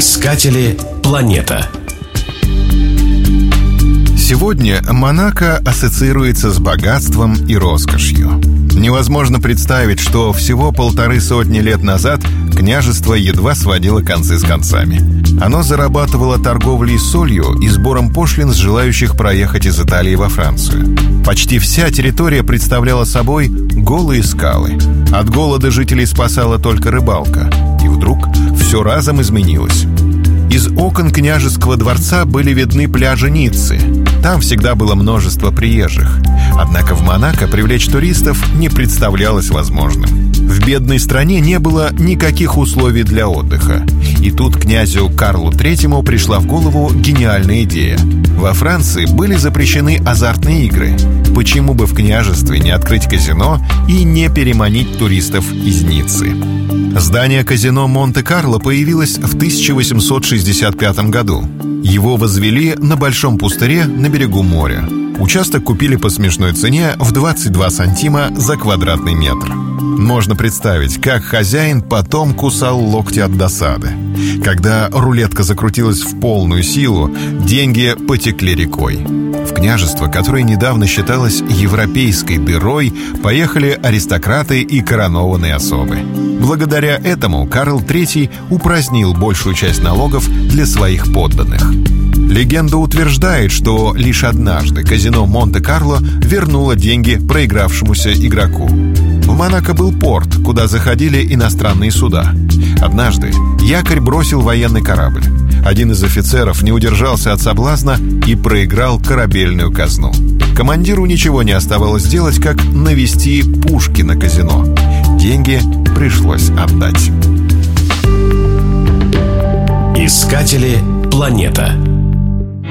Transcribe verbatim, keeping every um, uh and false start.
Искатели планета. Сегодня Монако ассоциируется с богатством и роскошью. Невозможно представить, что всего полторы сотни лет назад княжество едва сводило концы с концами. Оно зарабатывало торговлей солью и сбором пошлин с желающих проехать из Италии во Францию. Почти вся территория представляла собой голые скалы. От голода жителей спасала только рыбалка. И вдруг все разом изменилось. Из окон княжеского дворца были видны пляжи Ниццы. Там всегда было множество приезжих. Однако в Монако привлечь туристов не представлялось возможным. В бедной стране не было никаких условий для отдыха. И тут князю Карлу Третьему пришла в голову гениальная идея. Во Франции были запрещены азартные игры. Почему бы в княжестве не открыть казино и не переманить туристов из Ниццы? Здание казино Монте-Карло появилось в тысяча восемьсот шестьдесят пятом году. Его возвели на большом пустыре на берегу моря. Участок купили по смешной цене в двадцать два сантима за квадратный метр. Можно представить, как хозяин потом кусал локти от досады. Когда рулетка закрутилась в полную силу, деньги потекли рекой. В княжество, которое недавно считалось европейской дырой, поехали аристократы и коронованные особы. Благодаря этому Карл Третий упразднил большую часть налогов для своих подданных. Легенда утверждает, что лишь однажды казино Монте-Карло вернуло деньги проигравшемуся игроку. В Монако был порт, куда заходили иностранные суда. Однажды якорь бросил военный корабль. Один из офицеров не удержался от соблазна и проиграл корабельную казну. Командиру ничего не оставалось делать, как навести пушки на казино. Деньги пришлось отдать. Искатели планета.